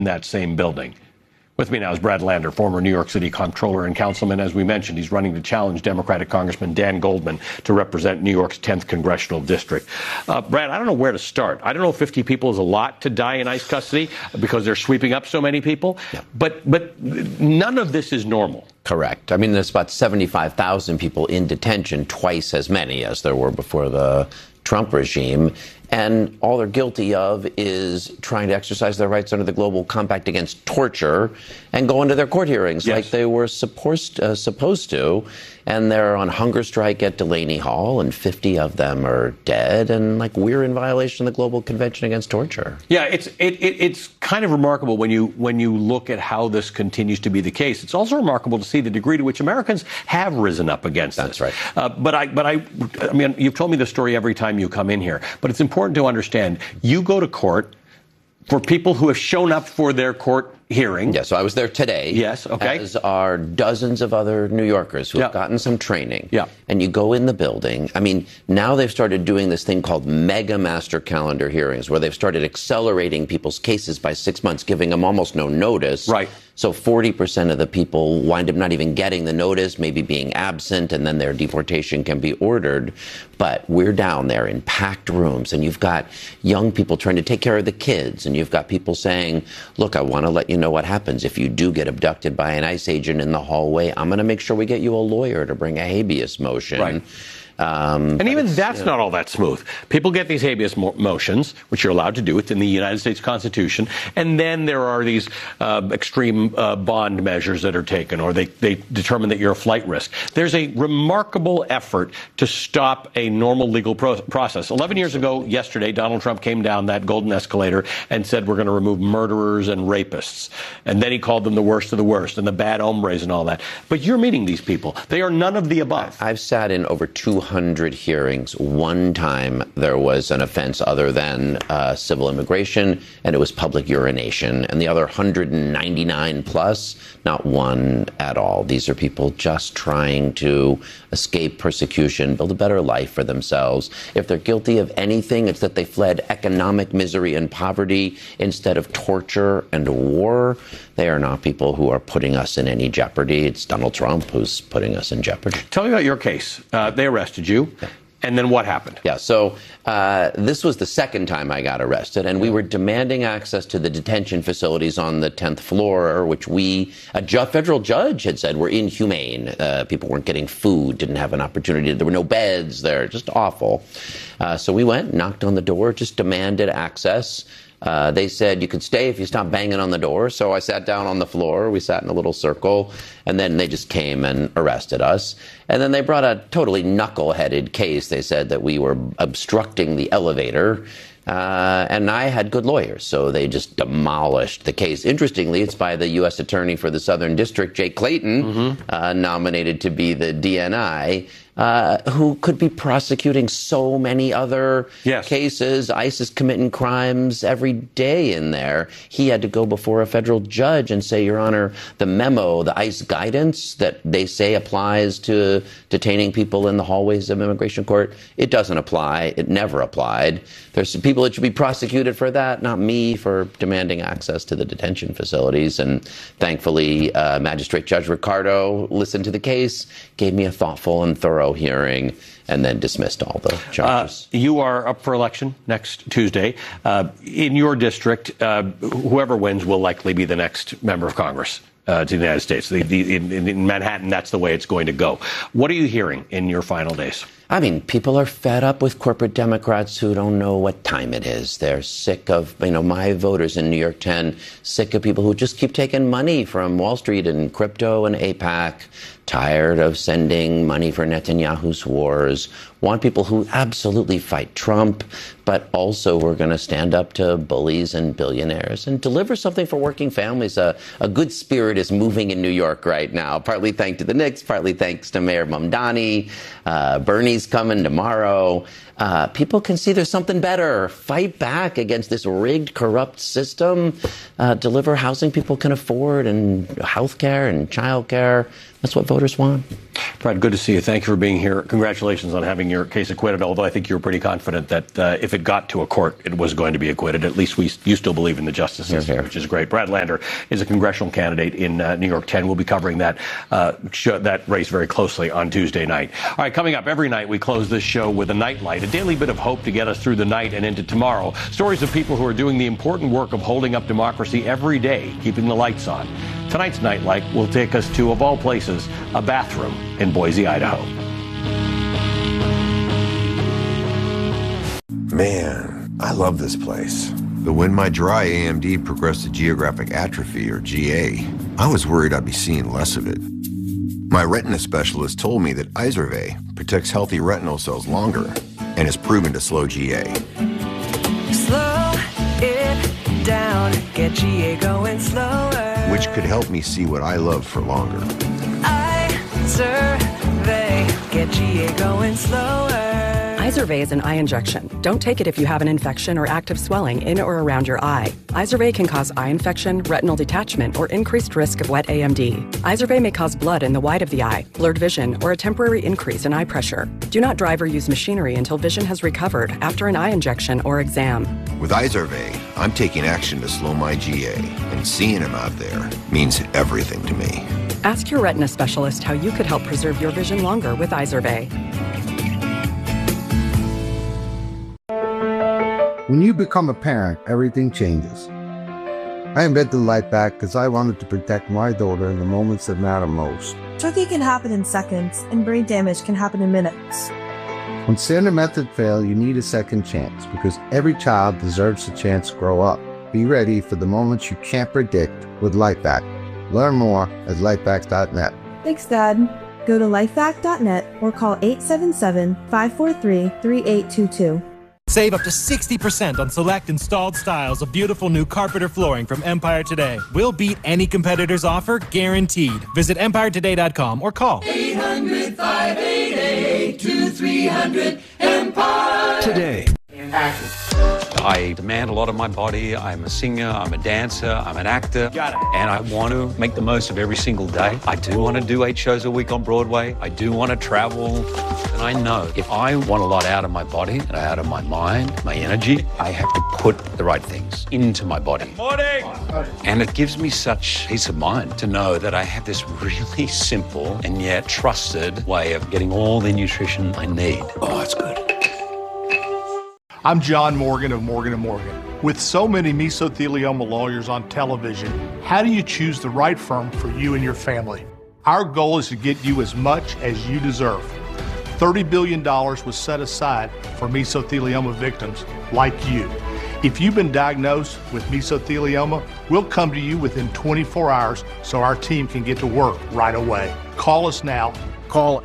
in that same building. With me now is Brad Lander, former New York City comptroller and councilman. As we mentioned, he's running to challenge Democratic Congressman Dan Goldman to represent New York's 10th congressional district. Brad, I don't know where to start. I don't know if 50 people is a lot to die in ICE custody because they're sweeping up so many people. Yeah. But none of this is normal. Correct. I mean, there's about 75,000 people in detention, twice as many as there were before the Trump regime. And all they're guilty of is trying to exercise their rights under the Global Compact against torture and go into their court hearings like they were supposed to. And they're on hunger strike at Delaney Hall, and 50 of them are dead. And we're in violation of the Global Convention against Torture. Yeah, it's kind of remarkable when you look at how this continues to be the case. It's also remarkable to see the degree to which Americans have risen up against this. That's right. But I mean, you've told me the story every time you come in here. But it's important to understand you go to court for people who have shown up for their court hearing. Yeah, so I was there today. Yes, okay. As are dozens of other New Yorkers who have gotten some training. Yeah. And you go in the building. I mean, now they've started doing this thing called mega master calendar hearings, where they've started accelerating people's cases by 6 months, giving them almost no notice. Right. So 40% of the people wind up not even getting the notice, maybe being absent, and then their deportation can be ordered. But we're down there in packed rooms, and you've got young people trying to take care of the kids, and you've got people saying, look, I want to let you know what happens if you do get abducted by an ICE agent in the hallway. I'm going to make sure we get you a lawyer to bring a habeas motion. Right. And even that's not all that smooth. People get these habeas motions, which you're allowed to do. It's in the United States Constitution. And then there are these extreme bond measures that are taken, or they determine that you're a flight risk. There's a remarkable effort to stop a normal legal process. 11 years ago, yesterday, Donald Trump came down that golden escalator and said, we're going to remove murderers and rapists. And then he called them the worst of the worst and the bad hombres and all that. But you're meeting these people. They are none of the above. I've sat in over 200 hearings. One time there was an offense other than civil immigration, and it was public urination. And the other 199 plus, not one at all. These are people just trying to escape persecution, build a better life for themselves. If they're guilty of anything, it's that they fled economic misery and poverty instead of torture and war. They are not people who are putting us in any jeopardy. It's Donald Trump who's putting us in jeopardy. Tell me about your case. They arrested you. Yeah. And then what happened? Yeah, so this was the second time I got arrested, and we were demanding access to the detention facilities on the 10th floor, which a federal judge had said were inhumane. People weren't getting food, didn't have an opportunity. There were no beds there, just awful. So we went, knocked on the door, just demanded access. They said you could stay if you stop banging on the door. So I sat down on the floor. We sat in a little circle, and then they just came and arrested us. And then they brought a totally knuckle-headed case. They said that we were obstructing the elevator. And I had good lawyers, so they just demolished the case. Interestingly, it's by the U.S. Attorney for the Southern District, Jake Clayton, nominated to be the DNI, who could be prosecuting so many other cases. ICE is committing crimes every day in there. He had to go before a federal judge and say, Your Honor, the memo, the ICE guidance that they say applies to detaining people in the hallways of immigration court, it doesn't apply. It never applied. There's people that should be prosecuted for that, not me for demanding access to the detention facilities. And thankfully, Magistrate Judge Ricardo listened to the case, gave me a thoughtful and thorough hearing, and then dismissed all the charges. You are up for election next Tuesday. In your district, whoever wins will likely be the next member of Congress to the United States. In Manhattan, that's the way it's going to go. What are you hearing in your final days? I mean, people are fed up with corporate Democrats who don't know what time it is. They're sick of, my voters in New York 10, sick of people who just keep taking money from Wall Street and crypto and AIPAC, tired of sending money for Netanyahu's wars, want people who absolutely fight Trump, but also we're going to stand up to bullies and billionaires and deliver something for working families. A good spirit is moving in New York right now, partly thanks to the Knicks, partly thanks to Mayor Mamdani. Bernie's coming tomorrow. People can see there's something better. Fight back against this rigged, corrupt system. Deliver housing people can afford and health care and child care. That's what voters want. Brad, good to see you. Thank you for being here. Congratulations on having your case acquitted, although I think you were pretty confident that if it got to a court, it was going to be acquitted. At least you still believe in the justice system, which is great. Brad Lander is a congressional candidate in New York 10. We'll be covering that race very closely on Tuesday night. All right, coming up, every night we close this show with a nightlight, a daily bit of hope to get us through the night and into tomorrow. Stories of people who are doing the important work of holding up democracy every day, keeping the lights on. Tonight's nightlight will take us to, of all places, a bathroom in Boise, Idaho. Man, I love this place. But when my dry AMD progressed to geographic atrophy, or GA, I was worried I'd be seeing less of it. My retina specialist told me that Izervay protects healthy retinal cells longer and is proven to slow GA. Slow it down, get GA going slower. Which could help me see what I love for longer. Izervay, get GA going slower. Izervay is an eye injection. Don't take it if you have an infection or active swelling in or around your eye. Izervay can cause eye infection, retinal detachment, or increased risk of wet AMD. Izervay may cause blood in the white of the eye, blurred vision, or a temporary increase in eye pressure. Do not drive or use machinery until vision has recovered after an eye injection or exam. With Izervay, I'm taking action to slow my GA, and seeing him out there means everything to me. Ask your retina specialist how you could help preserve your vision longer with Izervay. When you become a parent, everything changes. I invented LifeVac because I wanted to protect my daughter in the moments that matter most. Choking can happen in seconds, and brain damage can happen in minutes. When standard methods fail, you need a second chance because every child deserves a chance to grow up. Be ready for the moments you can't predict with LifeVac. Learn more at lifevac.net. Thanks, Dad. Go to lifevac.net or call 877-543-3822. Save up to 60% on select installed styles of beautiful new Carpeter flooring from Empire Today. We'll beat any competitor's offer, guaranteed. Visit EmpireToday.com or call 800-588-2300 Empire Today. I demand a lot of my body. I'm a singer, I'm a dancer, I'm an actor. Got it. And I want to make the most of every single day. I do want to do 8 shows a week on Broadway. I do want to travel. And I know if I want a lot out of my body and out of my mind, my energy, I have to put the right things into my body. Morning! And it gives me such peace of mind to know that I have this really simple and yet trusted way of getting all the nutrition I need. Oh, it's good. I'm John Morgan of Morgan & Morgan. With so many mesothelioma lawyers on television, how do you choose the right firm for you and your family? Our goal is to get you as much as you deserve. $30 billion was set aside for mesothelioma victims like you. If you've been diagnosed with mesothelioma, we'll come to you within 24 hours so our team can get to work right away. Call us now. Call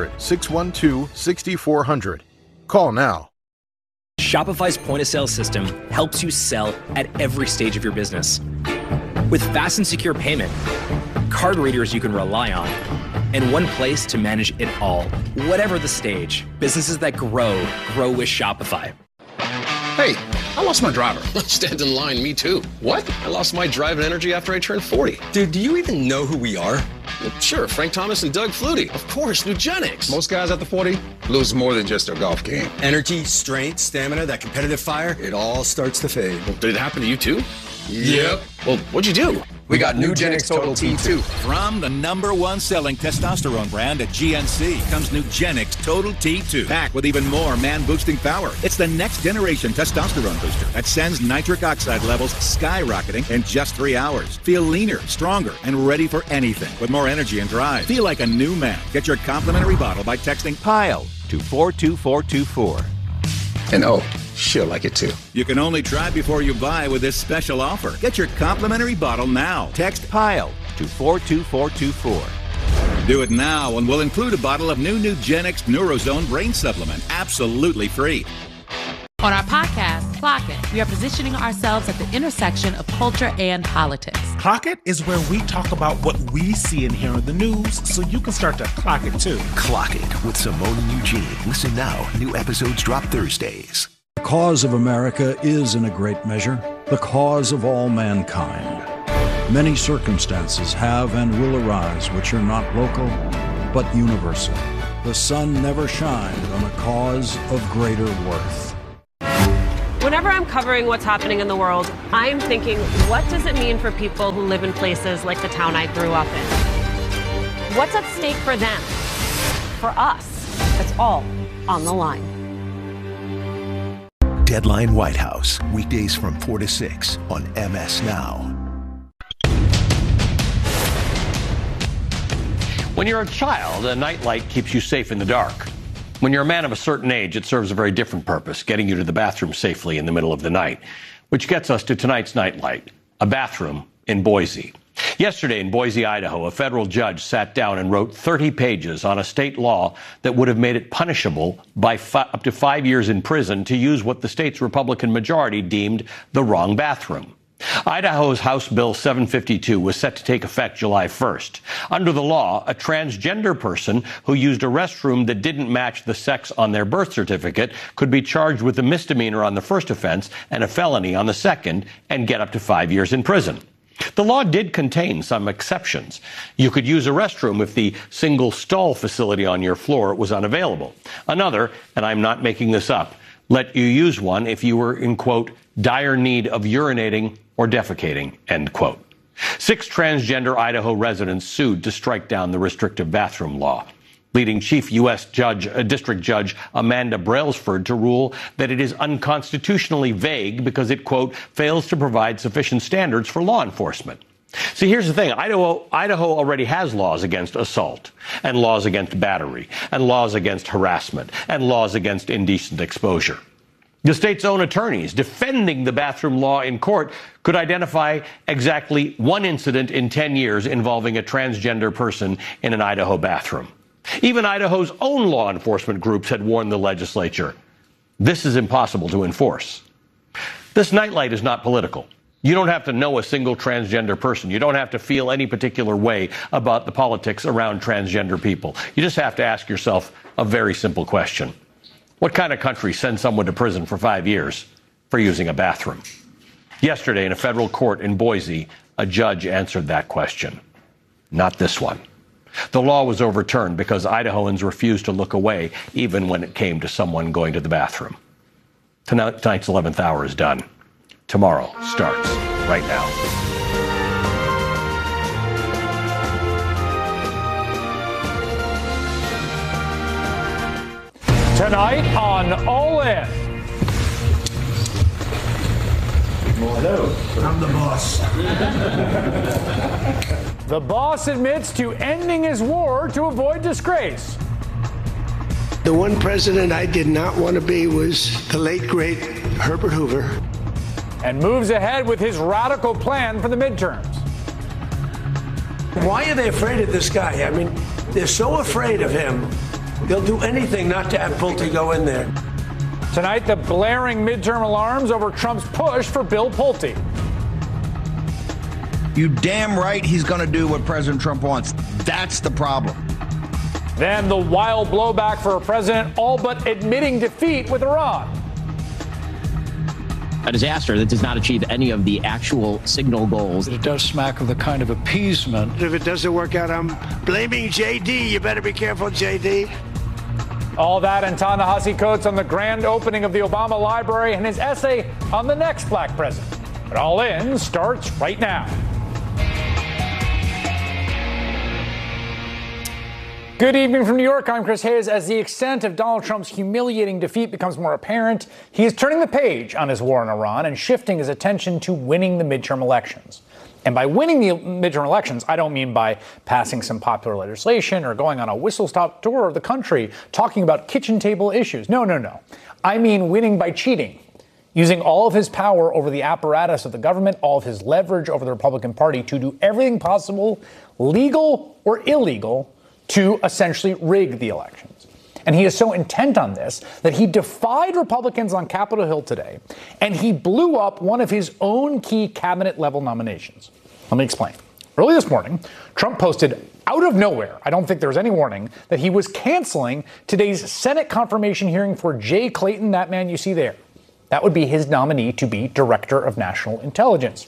800-612-6400. Call now. Shopify's point-of-sale system helps you sell at every stage of your business. With fast and secure payment, card readers you can rely on, and one place to manage it all. Whatever the stage, businesses that grow with Shopify. Hey, I lost my driver. Stand in line, me too. What? I lost my drive and energy after I turned 40. Dude, do you even know who we are? Well, sure, Frank Thomas and Doug Flutie. Of course, Nugenix. Most guys at the 40 lose more than just their golf game. Energy, strength, stamina, that competitive fire, it all starts to fade. Well, did it happen to you too? Yep. Well, what'd you do? We got Nugenix Total T2. From the #1 selling testosterone brand at GNC comes Nugenix Total T2. Packed with even more man-boosting power. It's the next generation testosterone booster that sends nitric oxide levels skyrocketing in just 3 hours. Feel leaner, stronger, and ready for anything with more energy and drive. Feel like a new man. Get your complimentary bottle by texting PILE to 42424. And oh, she'll like it too. You can only try before you buy with this special offer. Get your complimentary bottle now. Text PILE to 42424. Do it now and we'll include a bottle of new Nugenix Neurozone Brain Supplement absolutely free. On our podcast, Clock It, we are positioning ourselves at the intersection of culture and politics. Clock It is where we talk about what we see and hear in the news so you can start to clock it too. Clock It with Simone and Eugene. Listen now. New episodes drop Thursdays. The cause of America is, in a great measure, the cause of all mankind. Many circumstances have and will arise which are not local, but universal. the sun never shined on a cause of greater worth. Whenever I'm covering what's happening in the world, I'm thinking, what does it mean for people who live in places like the town I grew up in? What's at stake for them? For us? It's all on the line. Deadline White House, weekdays from 4 to 6 on MS Now. When you're a child, a nightlight keeps you safe in the dark. When you're a man of a certain age, it serves a very different purpose, getting you to the bathroom safely in the middle of the night. Which gets us to tonight's nightlight, a bathroom in Boise. Yesterday in Boise, Idaho, a federal judge sat down and wrote 30 pages on a state law that would have made it punishable by up to 5 years in prison to use what the state's Republican majority deemed the wrong bathroom. Idaho's House Bill 752 was set to take effect July 1st. Under the law, a transgender person who used a restroom that didn't match the sex on their birth certificate could be charged with a misdemeanor on the first offense and a felony on the second and get up to 5 years in prison. The law did contain some exceptions. You could use a restroom if the single stall facility on your floor was unavailable. Another, and I'm not making this up, let you use one if you were in, quote, dire need of urinating or defecating, end quote. 6 transgender Idaho residents sued to strike down the restrictive bathroom law, leading Chief U.S. District Judge Amanda Brailsford to rule that it is unconstitutionally vague because it, quote, fails to provide sufficient standards for law enforcement. See, here's the thing. Idaho already has laws against assault, and laws against battery, and laws against harassment, and laws against indecent exposure. The state's own attorneys defending the bathroom law in court could identify exactly one incident in 10 years involving a transgender person in an Idaho bathroom. Even Idaho's own law enforcement groups had warned the legislature, this is impossible to enforce. This nightlight is not political. You don't have to know a single transgender person. You don't have to feel any particular way about the politics around transgender people. You just have to ask yourself a very simple question. What kind of country sends someone to prison for 5 years for using a bathroom? Yesterday, in a federal court in Boise, a judge answered that question. Not this one. The law was overturned because Idahoans refused to look away even when it came to someone going to the bathroom. Tonight's 11th hour is done. Tomorrow starts right now. Tonight on All In. Well, hello. I'm the boss. The boss admits to ending his war to avoid disgrace. The one president I did not want to be was the late, great Herbert Hoover. And moves ahead with his radical plan for the midterms. Why are they afraid of this guy? I mean, they're so afraid of him. They'll do anything not to have Pulte go in there. Tonight, the blaring midterm alarms over Trump's push for Bill Pulte. You damn right he's going to do what President Trump wants. That's the problem. Then the wild blowback for a president all but admitting defeat with Iran. A disaster that does not achieve any of the actual signal goals. It does smack of the kind of appeasement. If it doesn't work out, I'm blaming JD. You better be careful, JD. All that and Ta-Nehisi Coates on the grand opening of the Obama Library and his essay on the next black president. But All In starts right now. Good evening from New York. I'm Chris Hayes. As the extent of Donald Trump's humiliating defeat becomes more apparent, he is turning the page on his war in Iran and shifting his attention to winning the midterm elections. And by winning the midterm elections, I don't mean by passing some popular legislation or going on a whistle-stop tour of the country talking about kitchen table issues. No. I mean winning by cheating, using all of his power over the apparatus of the government, all of his leverage over the Republican Party to do everything possible, legal or illegal, to essentially rig the elections. And he is so intent on this that he defied Republicans on Capitol Hill today, and he blew up one of his own key cabinet-level nominations. Let me explain. Early this morning, Trump posted out of nowhere, I don't think there was any warning, that he was canceling today's Senate confirmation hearing for Jay Clayton, that man you see there. That would be his nominee to be Director of National Intelligence.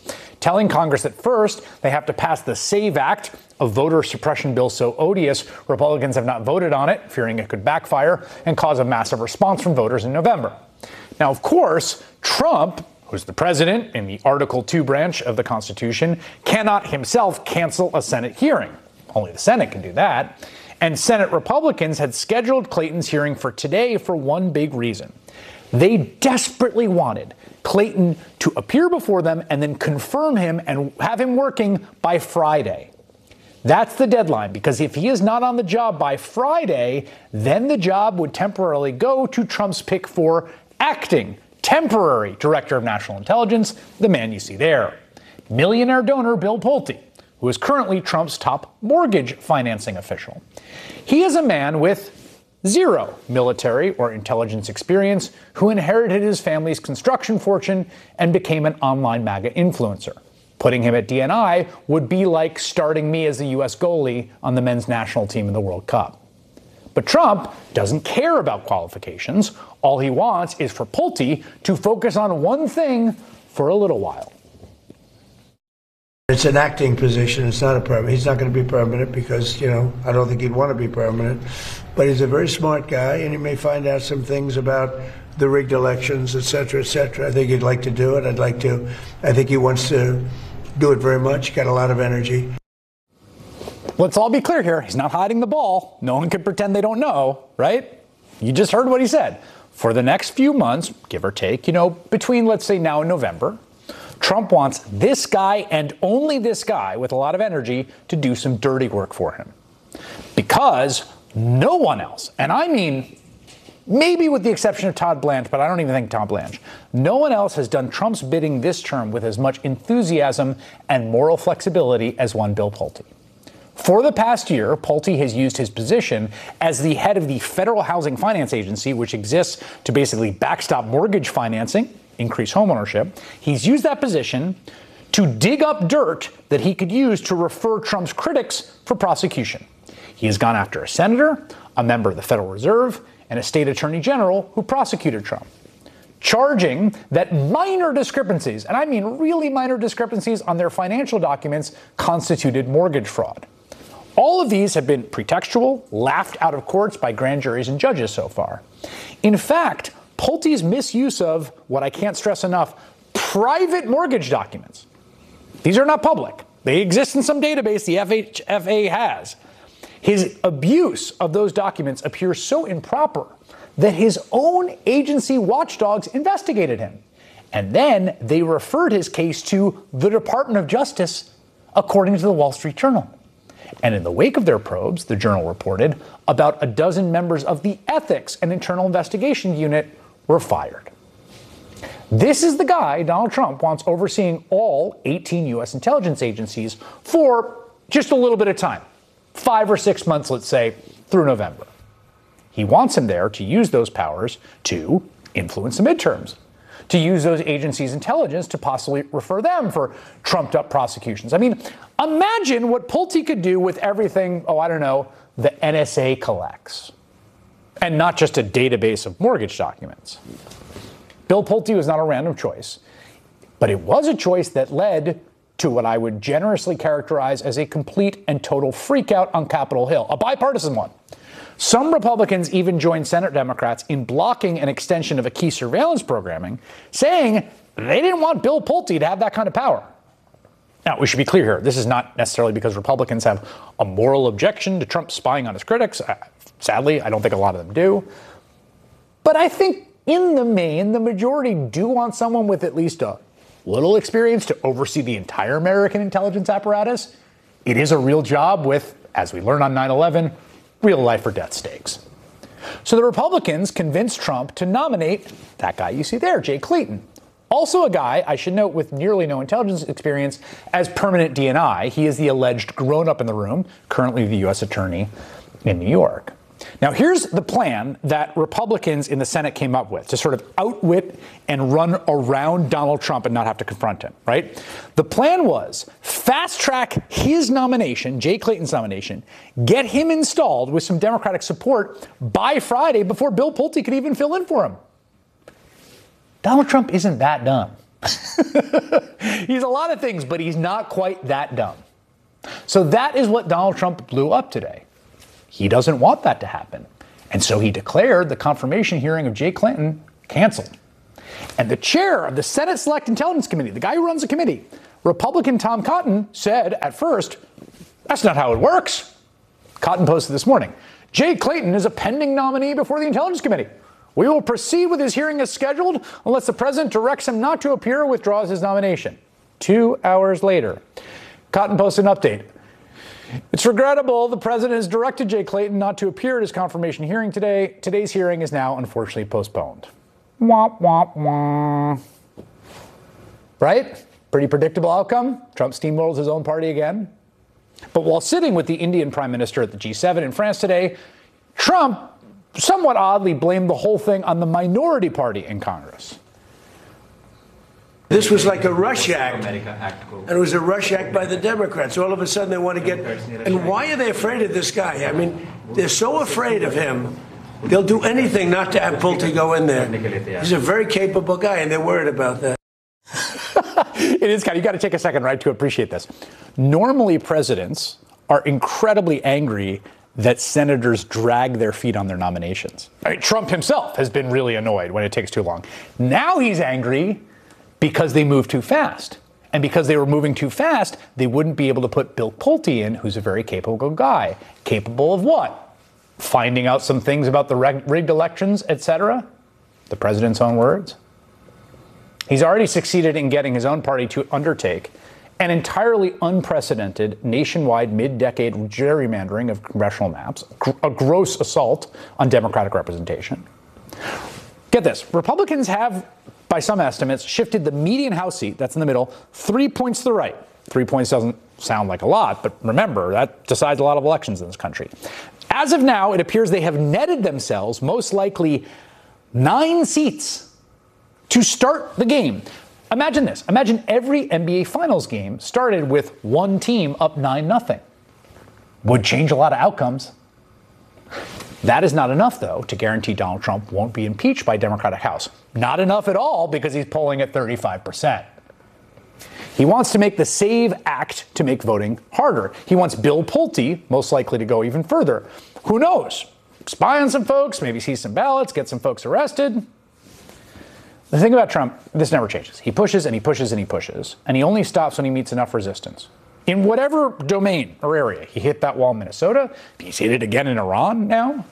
telling Congress that first they have to pass the SAVE Act, a voter suppression bill so odious Republicans have not voted on it, fearing it could backfire and cause a massive response from voters in November. Now, of course, Trump, who's the president in the Article 2 branch of the Constitution, cannot himself cancel a Senate hearing. Only the Senate can do that. And Senate Republicans had scheduled Clayton's hearing for today for one big reason. They desperately wanted Clayton to appear before them and then confirm him and have him working by Friday. That's the deadline, because if he is not on the job by Friday, then the job would temporarily go to Trump's pick for acting temporary Director of National Intelligence, the man you see there, millionaire donor Bill Pulte, who is currently Trump's top mortgage financing official. He is a man with zero military or intelligence experience who inherited his family's construction fortune and became an online MAGA influencer. Putting him at DNI would be like starting me as the U.S. goalie on the men's national team in the World Cup. But Trump doesn't care about qualifications. All he wants is for Pulte to focus on one thing for a little while. It's an acting position. It's not a permanent. He's not going to be permanent because, I don't think he'd want to be permanent. But he's a very smart guy, and he may find out some things about the rigged elections, et cetera, et cetera. I think he'd like to do it. I think he wants to do it very much. Got a lot of energy. Let's all be clear here. He's not hiding the ball. No one can pretend they don't know, right? You just heard what he said. For the next few months, give or take, between, let's say, now and November, Trump wants this guy and only this guy with a lot of energy to do some dirty work for him. Because no one else, and I mean, maybe with the exception of Todd Blanche, but I don't even think Todd Blanche, no one else has done Trump's bidding this term with as much enthusiasm and moral flexibility as one Bill Pulte. For the past year, Pulte has used his position as the head of the Federal Housing Finance Agency, which exists to basically backstop mortgage financing, increase homeownership. He's used that position to dig up dirt that he could use to refer Trump's critics for prosecution. He has gone after a senator, a member of the Federal Reserve, and a state attorney general who prosecuted Trump, charging that minor discrepancies, and I mean really minor discrepancies on their financial documents, constituted mortgage fraud. All of these have been pretextual, laughed out of courts by grand juries and judges so far. In fact, Pulte's misuse of, what I can't stress enough, private mortgage documents. These are not public. They exist in some database the FHFA has. His abuse of those documents appears so improper that his own agency watchdogs investigated him. And then they referred his case to the Department of Justice, according to the Wall Street Journal. And in the wake of their probes, the Journal reported, about a dozen members of the Ethics and Internal Investigation Unit were fired. This is the guy Donald Trump wants overseeing all 18 U.S. intelligence agencies for just a little bit of time, 5 or 6 months, let's say, through November. He wants him there to use those powers to influence the midterms, to use those agencies' intelligence to possibly refer them for trumped-up prosecutions. I mean, imagine what Pulte could do with everything, the NSA collects. And not just a database of mortgage documents. Bill Pulte was not a random choice, but it was a choice that led to what I would generously characterize as a complete and total freakout on Capitol Hill, a bipartisan one. Some Republicans even joined Senate Democrats in blocking an extension of a key surveillance programming, saying they didn't want Bill Pulte to have that kind of power. Now, we should be clear here. This is not necessarily because Republicans have a moral objection to Trump spying on his critics. Sadly, I don't think a lot of them do. But I think in the main, the majority do want someone with at least a little experience to oversee the entire American intelligence apparatus. It is a real job with, as we learned on 9/11, real life or death stakes. So the Republicans convinced Trump to nominate that guy you see there, Jay Clayton. Also a guy, I should note, with nearly no intelligence experience as permanent DNI. He is the alleged grown-up in the room, currently the U.S. attorney in New York. Now, here's the plan that Republicans in the Senate came up with to sort of outwit and run around Donald Trump and not have to confront him, right? The plan was fast-track his nomination, Jay Clayton's nomination, get him installed with some Democratic support by Friday before Bill Pulte could even fill in for him. Donald Trump isn't that dumb. He's a lot of things, but he's not quite that dumb. So that is what Donald Trump blew up today. He doesn't want that to happen. And so he declared the confirmation hearing of Jay Clinton canceled. And the chair of the Senate Select Intelligence Committee, the guy who runs the committee, Republican Tom Cotton, said at first, that's not how it works. Cotton posted this morning, Jay Clayton is a pending nominee before the Intelligence Committee. We will proceed with his hearing as scheduled unless the president directs him not to appear or withdraws his nomination. 2 hours later, Cotton posted an update. It's regrettable the president has directed Jay Clayton not to appear at his confirmation hearing today. Today's hearing is now unfortunately postponed. Womp, womp, womp. Right? Pretty predictable outcome. Trump steamrolls his own party again. But while sitting with the Indian prime minister at the G7 in France today, Trump somewhat oddly blamed the whole thing on the minority party in Congress. This was like a rush act, and it was a rush act by the Democrats. All of a sudden they want to get, and why are they afraid of this guy? I mean, they're so afraid of him, they'll do anything not to have Pulte go in there. He's a very capable guy, and they're worried about that. It is kind of, you got to take a second, right, to appreciate this. Normally, presidents are incredibly angry that senators drag their feet on their nominations. I mean, Trump himself has been really annoyed when it takes too long. Now he's angry because they moved too fast. And because they were moving too fast, they wouldn't be able to put Bill Pulte in, who's a very capable guy. Capable of what? Finding out some things about the rigged elections, etc. The president's own words. He's already succeeded in getting his own party to undertake an entirely unprecedented nationwide mid-decade gerrymandering of congressional maps, a gross assault on Democratic representation. Get this, Republicans have, by some estimates, shifted the median House seat, that's in the middle, 3 points to the right. 3 points doesn't sound like a lot, but remember, that decides a lot of elections in this country. As of now, it appears they have netted themselves most likely 9 seats to start the game. Imagine this. Imagine every NBA Finals game started with one team up 9-0. Would change a lot of outcomes. That is not enough, though, to guarantee Donald Trump won't be impeached by Democratic House. Not enough at all, because he's polling at 35%. He wants to make the SAVE Act to make voting harder. He wants Bill Pulte, most likely, to go even further. Who knows? Spy on some folks, maybe see some ballots, get some folks arrested. The thing about Trump, this never changes. He pushes and he pushes and he pushes, and he only stops when he meets enough resistance. In whatever domain or area, he hit that wall in Minnesota, he's hit it again in Iran now.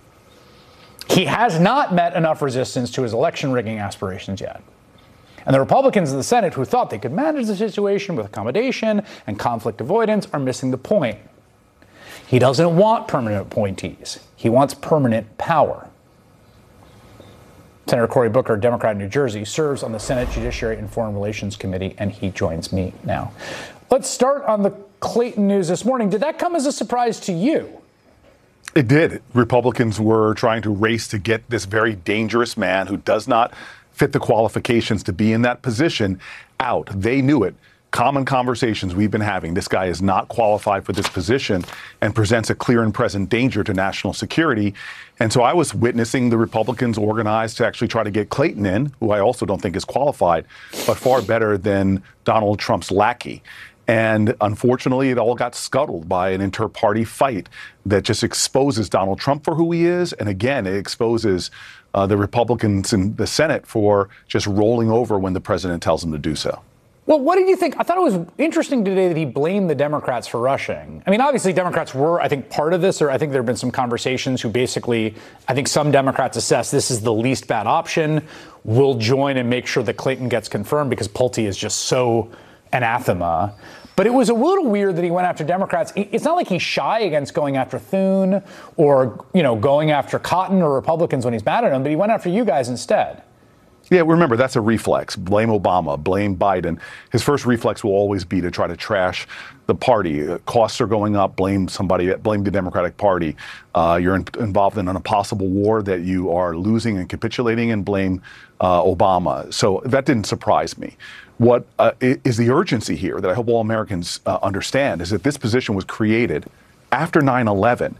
He has not met enough resistance to his election rigging aspirations yet. And the Republicans in the Senate who thought they could manage the situation with accommodation and conflict avoidance are missing the point. He doesn't want permanent appointees. He wants permanent power. Senator Cory Booker, Democrat in New Jersey, serves on the Senate Judiciary and Foreign Relations Committee, and he joins me now. Let's start on the Clayton news this morning. Did that come as a surprise to you? It did. Republicans were trying to race to get this very dangerous man who does not fit the qualifications to be in that position out. They knew it. Common conversations we've been having. This guy is not qualified for this position and presents a clear and present danger to national security. And so I was witnessing the Republicans organize to actually try to get Clayton in, who I also don't think is qualified, but far better than Donald Trump's lackey. And unfortunately, it all got scuttled by an inter-party fight that just exposes Donald Trump for who he is. And again, it exposes the Republicans in the Senate for just rolling over when the president tells them to do so. Well, what did you think? I thought it was interesting today that he blamed the Democrats for rushing. I mean, obviously, Democrats were, I think, part of this, or I think there have been some conversations who basically, I think some Democrats assess this is the least bad option. We'll join and make sure that Clayton gets confirmed because Pulte is just so anathema. But it was a little weird that he went after Democrats. It's not like he's shy against going after Thune or, going after Cotton or Republicans when he's mad at them, but he went after you guys instead. Yeah, remember, that's a reflex. Blame Obama, blame Biden. His first reflex will always be to try to trash the party. Costs are going up, blame somebody, blame the Democratic Party. You're involved in a possible war that you are losing and capitulating, and blame Obama. So that didn't surprise me. What is the urgency here that I hope all Americans understand is that this position was created after 9/11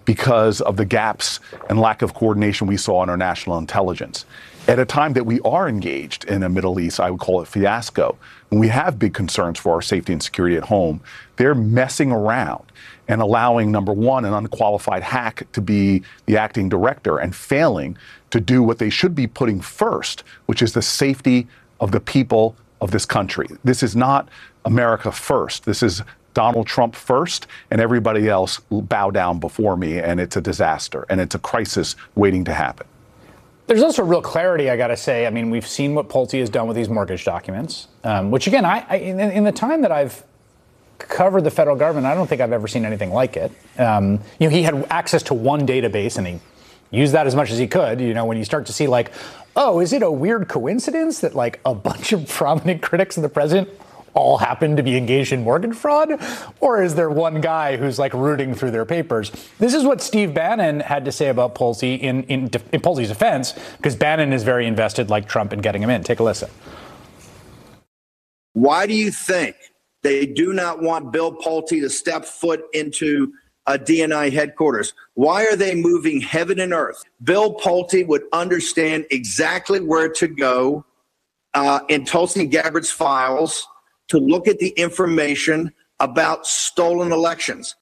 because of the gaps and lack of coordination we saw in our national intelligence. At a time that we are engaged in a Middle East, I would call it fiasco, when we have big concerns for our safety and security at home, they're messing around and allowing, number one, an unqualified hack to be the acting director and failing to do what they should be putting first, which is the safety of the people of this country. This is not America first. This is Donald Trump first, and everybody else will bow down before me, and it's a disaster, and it's a crisis waiting to happen. There's also real clarity, I got to say. I mean, we've seen what Pulte has done with these mortgage documents, which, again, in the time that I've covered the federal government, I don't think I've ever seen anything like it. He had access to one database, and he used that as much as he could. When you start to see, like, oh, is it a weird coincidence that, like, a bunch of prominent critics of the president all happen to be engaged in mortgage fraud? Or is there one guy who's like rooting through their papers? This is what Steve Bannon had to say about Pulte in Pulte's defense, because Bannon is very invested, like Trump, in getting him in. Take a listen. Why do you think they do not want Bill Pulte to step foot into a DNI headquarters? Why are they moving heaven and earth? Bill Pulte would understand exactly where to go in Tulsi Gabbard's files to look at the information about stolen elections.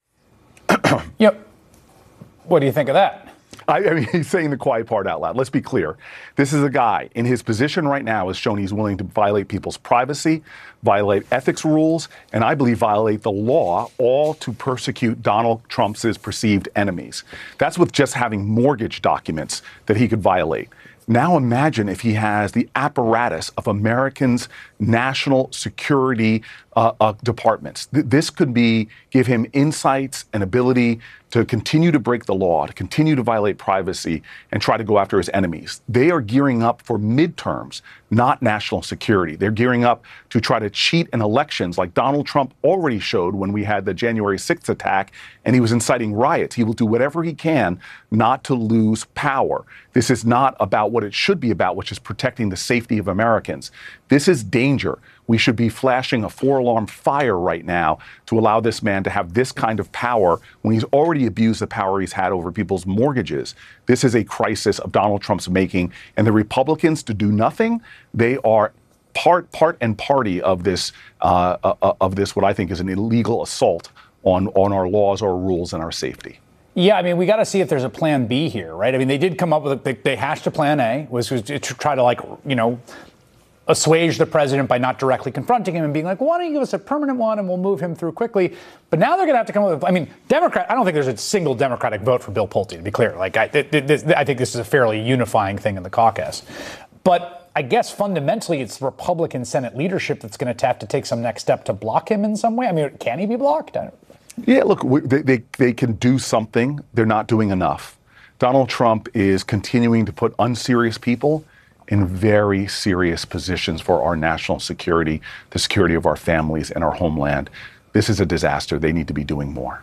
Yep. What do you think of that? I mean, he's saying the quiet part out loud. Let's be clear. This is a guy in his position right now has shown he's willing to violate people's privacy, violate ethics rules, and I believe violate the law, all to persecute Donald Trump's perceived enemies. That's with just having mortgage documents that he could violate. Now imagine if he has the apparatus of Americans' national security departments. This could give him insights and ability to continue to break the law, to continue to violate privacy, and try to go after his enemies. They are gearing up for midterms, not national security. They're gearing up to try to cheat in elections like Donald Trump already showed when we had the January 6th attack and he was inciting riots. He will do whatever he can not to lose power. This is not about what it should be about, which is protecting the safety of Americans. This is danger. We should be flashing a 4-alarm fire right now to allow this man to have this kind of power when he's already abused the power he's had over people's mortgages. This is a crisis of Donald Trump's making, and the Republicans to do nothing. They are part and party of this what I think is an illegal assault on our laws, our rules, and our safety. Yeah, I mean, we got to see if there's a plan B here, right? I mean, they did come up with they hashed a plan A, was to try to assuage the president by not directly confronting him and being like, why don't you give us a permanent one and we'll move him through quickly. But now they're going to have to come up with, I don't think there's a single Democratic vote for Bill Pulte, to be clear. Like, I think this is a fairly unifying thing in the caucus. But I guess fundamentally it's Republican Senate leadership that's going to have to take some next step to block him in some way. I mean, can he be blocked? Yeah, look, they can do something. They're not doing enough. Donald Trump is continuing to put unserious people in very serious positions for our national security, the security of our families and our homeland. This is a disaster. They need to be doing more.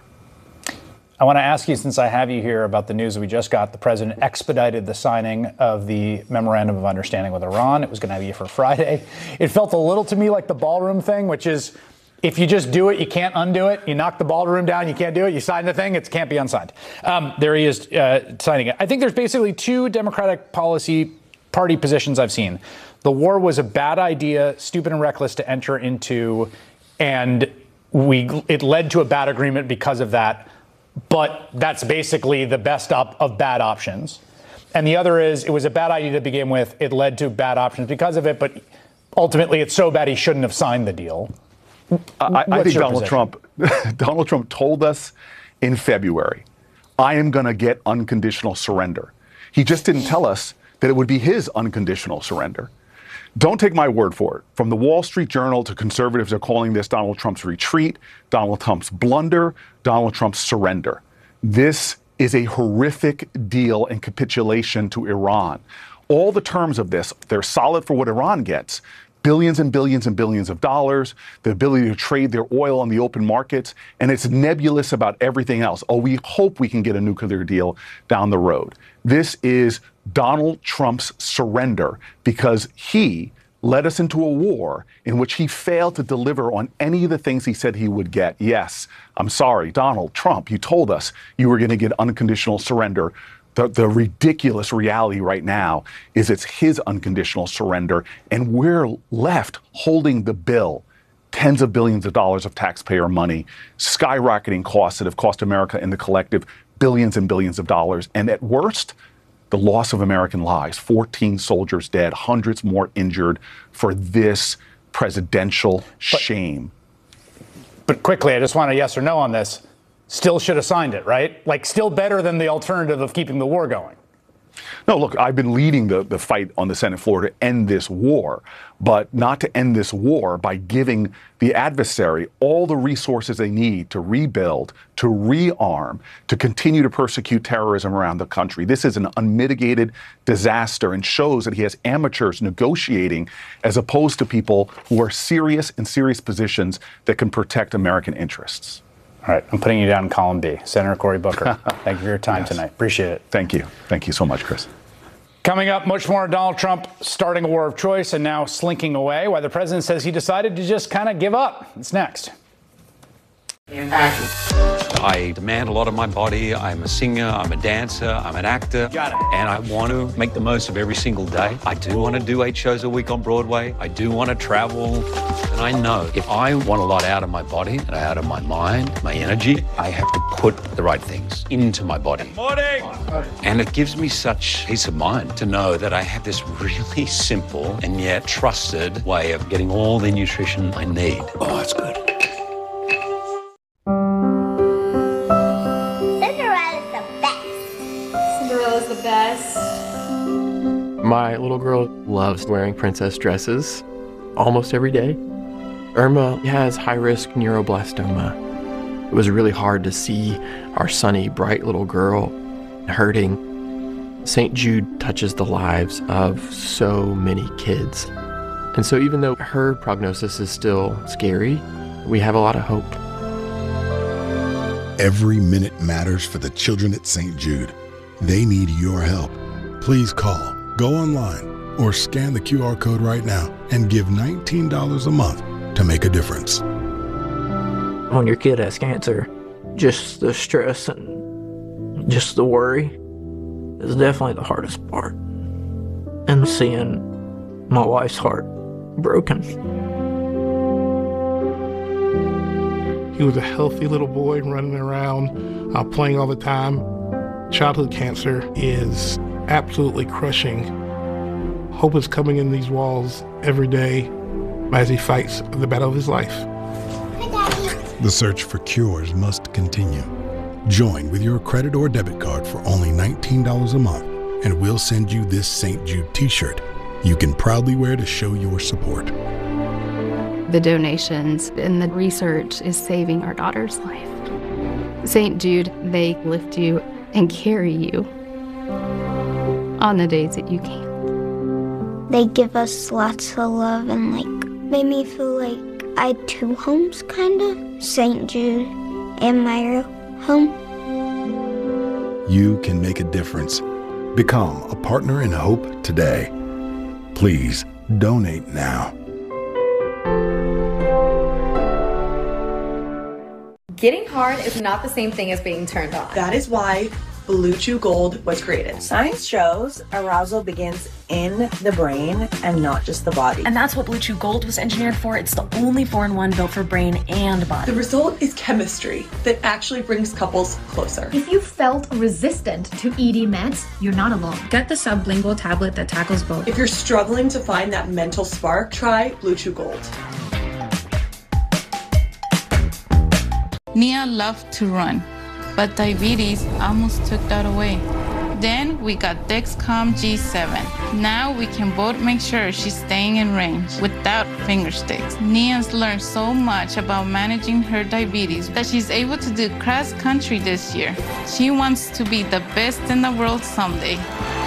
I want to ask you, since I have you here, about the news that we just got. The president expedited the signing of the memorandum of understanding with Iran. It was going to be for Friday. It felt a little to me like the ballroom thing, which is if you just do it, you can't undo it. You knock the ballroom down, you can't do it. You sign the thing, it can't be unsigned. There he is signing it. I think there's basically two Democratic party positions I've seen. The war was a bad idea, stupid and reckless to enter into, and it led to a bad agreement because of that. But that's basically the best of bad options. And the other is it was a bad idea to begin with. It led to bad options because of it. But ultimately, it's so bad he shouldn't have signed the deal. I think Donald Trump told us in February, I am going to get unconditional surrender. He just didn't tell us that it would be his unconditional surrender. Don't take my word for it. From the Wall Street Journal to conservatives are calling this Donald Trump's retreat, Donald Trump's blunder, Donald Trump's surrender. This is a horrific deal and capitulation to Iran. All the terms of this, they're solid for what Iran gets. Billions and billions and billions of dollars, the ability to trade their oil on the open markets, and it's nebulous about everything else. Oh, we hope we can get a nuclear deal down the road. This is Donald Trump's surrender because he led us into a war in which he failed to deliver on any of the things he said he would get. Yes, I'm sorry, Donald Trump, you told us you were going to get unconditional surrender. The ridiculous reality right now is it's his unconditional surrender, and we're left holding the bill. Tens of billions of dollars of taxpayer money, skyrocketing costs that have cost America in the collective billions and billions of dollars. And at worst, the loss of American lives, 14 soldiers dead, hundreds more injured for this presidential shame. But quickly, I just want a yes or no on this. Still should have signed it, right? Like, still better than the alternative of keeping the war going. No, look, I've been leading the fight on the Senate floor to end this war, but not to end this war by giving the adversary all the resources they need to rebuild, to rearm, to continue to persecute terrorism around the country. This is an unmitigated disaster and shows that he has amateurs negotiating as opposed to people who are serious in serious positions that can protect American interests. All right, I'm putting you down in column B. Senator Cory Booker, thank you for your time tonight. Appreciate it. Thank you. Thank you so much, Chris. Coming up, much more on Donald Trump starting a war of choice and now slinking away, why the president says he decided to just kind of give up. It's next. I demand a lot of my body. I'm a singer, I'm a dancer, I'm an actor. Got it. And I want to make the most of every single day. I do want to do 8 shows a week on Broadway. I do want to travel. And I know if I want a lot out of my body and out of my mind, my energy, I have to put the right things into my body. Morning! And it gives me such peace of mind to know that I have this really simple and yet trusted way of getting all the nutrition I need. Oh, it's good. Cinderella's the best. My little girl loves wearing princess dresses almost every day. Irma has high-risk neuroblastoma. It was really hard to see our sunny, bright little girl hurting. St. Jude touches the lives of so many kids. And so even though her prognosis is still scary, we have a lot of hope. Every minute matters for the children at St. Jude. They need your help. Please call, go online, or scan the QR code right now and give $19 a month to make a difference. When your kid has cancer, just the stress and just the worry is definitely the hardest part. And seeing my wife's heart broken. He was a healthy little boy running around, playing all the time. Childhood cancer is absolutely crushing. Hope is coming in these walls every day as he fights the battle of his life. The search for cures must continue. Join with your credit or debit card for only $19 a month, and we'll send you this St. Jude t-shirt you can proudly wear to show your support. The donations and the research is saving our daughter's life. St. Jude, they lift you and carry you on the days that you can't. They give us lots of love and made me feel like I had two homes, kind of. St. Jude and my home. You can make a difference. Become a partner in hope today. Please donate now. Getting hard is not the same thing as being turned on. That is why Blue Chew Gold was created. Science shows arousal begins in the brain and not just the body. And that's what Blue Chew Gold was engineered for. It's the only 4-in-1 built for brain and body. The result is chemistry that actually brings couples closer. If you felt resistant to ED meds, you're not alone. Get the sublingual tablet that tackles both. If you're struggling to find that mental spark, try Blue Chew Gold. Nia loved to run, but diabetes almost took that away. Then we got Dexcom G7. Now we can both make sure she's staying in range without finger sticks. Nia's learned so much about managing her diabetes that she's able to do cross country this year. She wants to be the best in the world someday.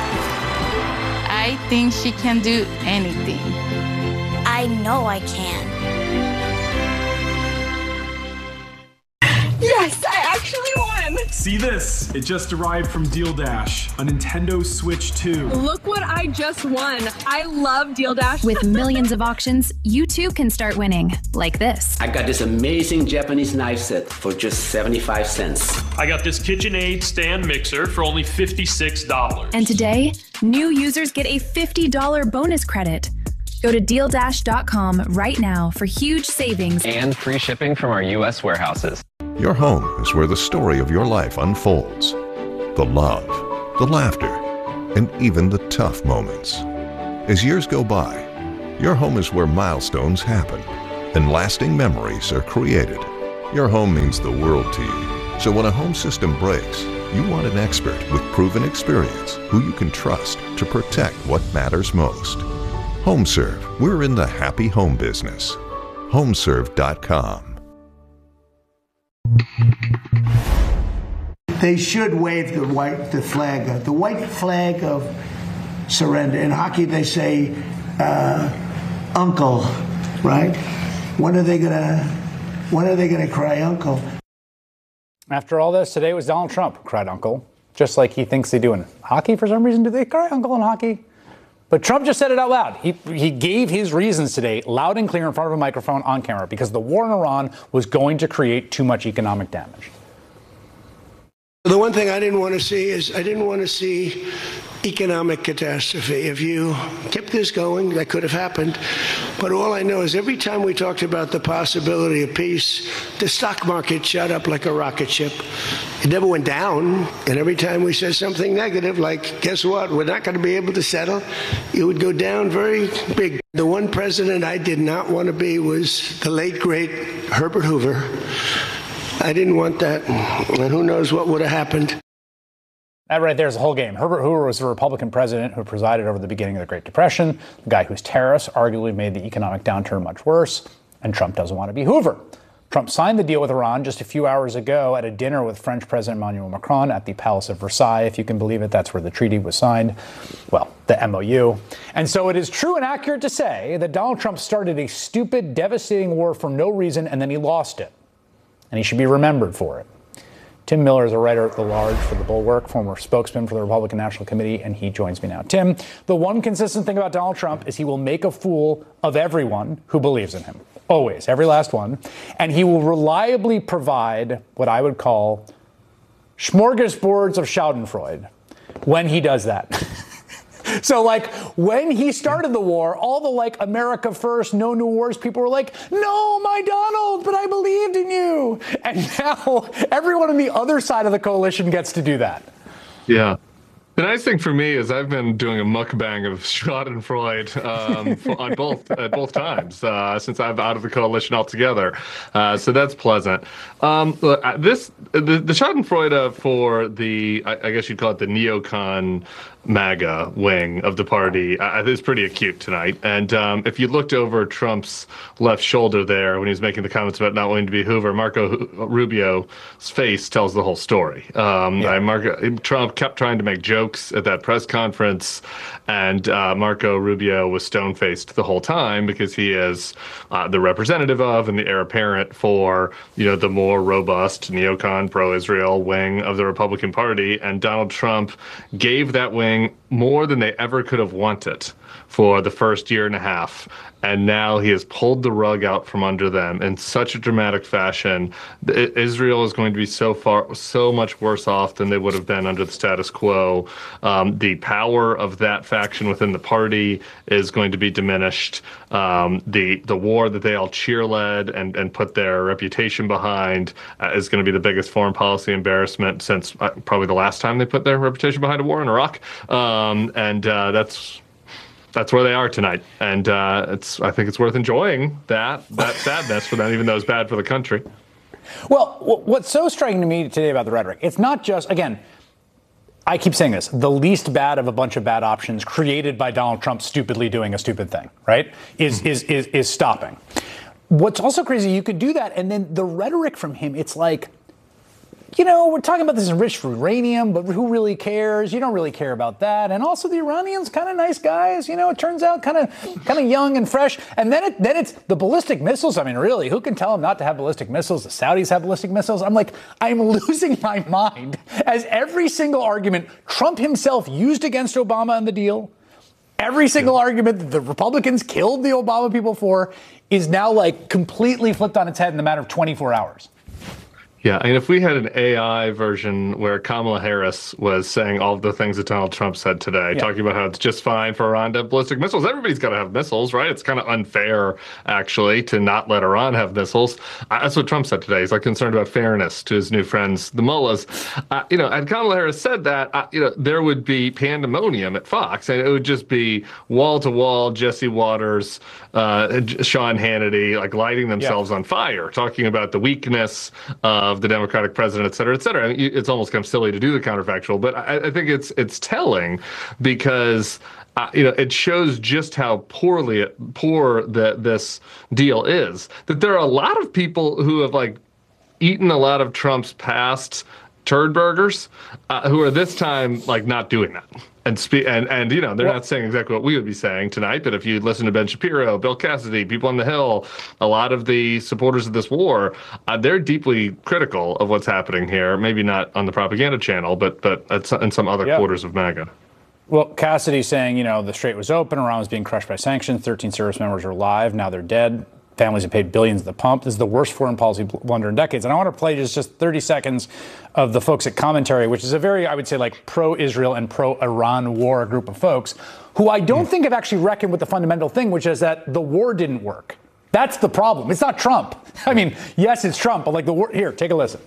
I think she can do anything. I know I can. Yes, I actually won! See this? It just arrived from Deal Dash, a Nintendo Switch 2. Look what I just won. I love Deal Dash. With millions of auctions, you too can start winning, like this. I got this amazing Japanese knife set for just 75 cents. I got this KitchenAid stand mixer for only $56. And today, new users get a $50 bonus credit. Go to DealDash.com right now for huge savings and free shipping from our U.S. warehouses. Your home is where the story of your life unfolds. The love, the laughter, and even the tough moments. As years go by, your home is where milestones happen and lasting memories are created. Your home means the world to you. So when a home system breaks, you want an expert with proven experience who you can trust to protect what matters most. HomeServe, we're in the happy home business. HomeServe.com. They should wave the white flag of surrender. In hockey, they say, "Uncle," right? When are they gonna cry uncle? After all this, today was Donald Trump who cried uncle, just like he thinks they do in hockey for some reason. Do they cry uncle in hockey? But Trump just said it out loud. He gave his reasons today, loud and clear in front of a microphone on camera, because the war in Iran was going to create too much economic damage. The one thing I didn't want to see is economic catastrophe. If you kept this going, that could have happened. But all I know is every time we talked about the possibility of peace, the stock market shot up like a rocket ship. It never went down. And every time we said something negative, like, guess what, we're not going to be able to settle, it would go down very big. The one president I did not want to be was the late, great Herbert Hoover. I didn't want that. And who knows what would have happened. That right there is the whole game. Herbert Hoover was the Republican president who presided over the beginning of the Great Depression, the guy whose tariffs arguably made the economic downturn much worse, and Trump doesn't want to be Hoover. Trump signed the deal with Iran just a few hours ago at a dinner with French President Emmanuel Macron at the Palace of Versailles. If you can believe it, that's where the treaty was signed. Well, the MOU. And so it is true and accurate to say that Donald Trump started a stupid, devastating war for no reason, and then he lost it. And he should be remembered for it. Tim Miller is a writer at large for The Bulwark, former spokesman for the Republican National Committee, and he joins me now. Tim, the one consistent thing about Donald Trump is he will make a fool of everyone who believes in him. Always, every last one. And he will reliably provide what I would call smorgasbords of Schadenfreude when he does that. So, like, when he started the war, all the, like, America first, no new wars, people were like, no, my Donald, but I believed in you. And now everyone on the other side of the coalition gets to do that. Yeah. The nice thing for me is I've been doing a mukbang of Schadenfreude at both times since I'm out of the coalition altogether. So that's pleasant. Look, the Schadenfreude for the, I guess you'd call it the neocon MAGA wing of the party is pretty acute tonight. And if you looked over Trump's left shoulder there when he was making the comments about not wanting to be Hoover, Marco Rubio's face tells the whole story. Trump kept trying to make jokes at that press conference, and Marco Rubio was stone-faced the whole time because he is the representative of and the heir apparent for, the more robust neocon pro-Israel wing of the Republican Party. And Donald Trump gave that wing more than they ever could have wanted for the first year and a half. And now he has pulled the rug out from under them in such a dramatic fashion. Israel is going to be so much worse off than they would have been under the status quo. The power of that faction within the party is going to be diminished. The war that they all cheer-led and put their reputation behind is going to be the biggest foreign policy embarrassment since probably the last time they put their reputation behind a war in Iraq. That's where they are tonight, and I think it's worth enjoying that sadness for them, even though it's bad for the country. Well, what's so striking to me today about the rhetoric, it's not just, again, I keep saying this, the least bad of a bunch of bad options created by Donald Trump stupidly doing a stupid thing, right, is stopping. What's also crazy, you could do that, and then the rhetoric from him, it's like, we're talking about this enriched uranium, but who really cares? You don't really care about that. And also the Iranians, kind of nice guys. It turns out kind of young and fresh. And then it's the ballistic missiles. I mean, really, who can tell them not to have ballistic missiles? The Saudis have ballistic missiles. I'm losing my mind as every single argument Trump himself used against Obama and the deal, every single argument that the Republicans killed the Obama people for is now completely flipped on its head in the matter of 24 hours. Yeah, and if we had an AI version where Kamala Harris was saying all of the things that Donald Trump said today, talking about how it's just fine for Iran to have ballistic missiles. Everybody's got to have missiles, right? It's kind of unfair, actually, to not let Iran have missiles. That's what Trump said today. He's concerned about fairness to his new friends, the mullahs. And Kamala Harris said that, there would be pandemonium at Fox, and it would just be wall-to-wall Jesse Waters, Sean Hannity, lighting themselves on fire, talking about the weakness of the Democratic president, et cetera, et cetera. I mean, it's almost kind of silly to do the counterfactual, but I think it's telling because it shows just how poor this deal is. That there are a lot of people who have eaten a lot of Trump's past turd burgers, who are this time not doing that. And they're not saying exactly what we would be saying tonight, but if you listen to Ben Shapiro, Bill Cassidy, people on the Hill, a lot of the supporters of this war, they're deeply critical of what's happening here. Maybe not on the propaganda channel, but in some other quarters of MAGA. Well, Cassidy saying, the Strait was open, Iran was being crushed by sanctions, 13 service members are alive, now they're dead. Families have paid billions at the pump. This is the worst foreign policy blunder in decades. And I want to play just 30 seconds of the folks at Commentary, which is a very, I would say, pro-Israel and pro-Iran war group of folks who I don't think have actually reckoned with the fundamental thing, which is that the war didn't work. That's the problem. It's not Trump. I mean, yes, it's Trump, but the war. Here, take a listen.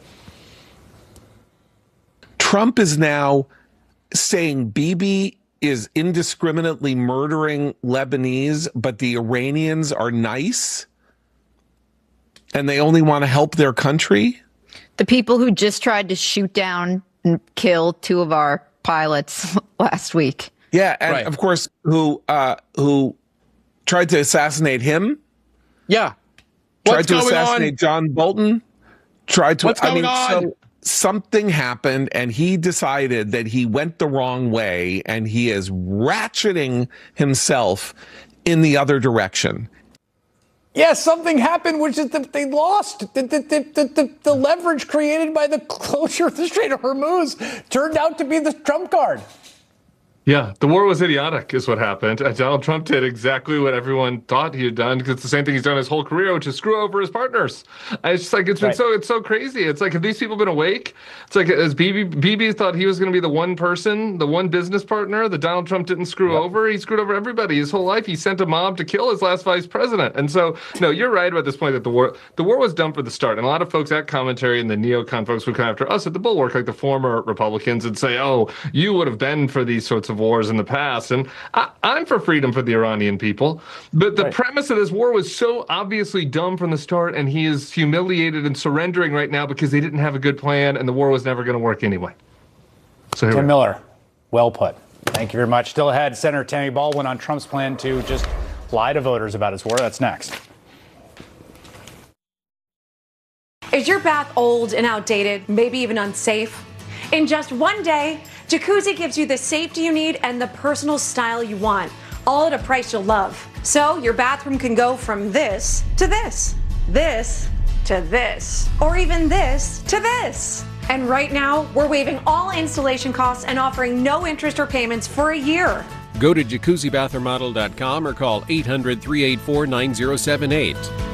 Trump is now saying Bibi is indiscriminately murdering Lebanese, but the Iranians are nice and they only want to help their country. The people who just tried to shoot down and kill two of our pilots last week. Yeah, and of course, who tried to assassinate him? Yeah. Tried to assassinate John Bolton? Tried to. What's going on? So something happened, and he decided that he went the wrong way, and he is ratcheting himself in the other direction. Yes, something happened, which is that they lost. The leverage created by the closure of the Strait of Hormuz turned out to be the Trump card. Yeah, the war was idiotic is what happened. Donald Trump did exactly what everyone thought he had done, because it's the same thing he's done his whole career, which is screw over his partners. It's just it's been it's so crazy. It's have these people been awake? It's as Bibi thought he was going to be the one person, the one business partner that Donald Trump didn't screw over. He screwed over everybody his whole life. He sent a mob to kill his last vice president. And so, no, you're right about this point that the war was dumb for the start. And a lot of folks at Commentary and the neocon folks would come after us at the Bulwark, the former Republicans, and say, oh, you would have been for these sorts of wars in the past. And I'm for freedom for the Iranian people. But the premise of this war was so obviously dumb from the start, and he is humiliated and surrendering right now because they didn't have a good plan and the war was never going to work anyway. So Tim Miller, well put. Thank you very much. Still ahead, Senator Tammy Baldwin on Trump's plan to just lie to voters about his war. That's next. Is your bath old and outdated, maybe even unsafe? In just one day, Jacuzzi gives you the safety you need and the personal style you want, all at a price you'll love. So your bathroom can go from this to this, this to this, or even this to this. And right now, we're waiving all installation costs and offering no interest or payments for a year. Go to jacuzzibathremodel.com or call 800-384-9078.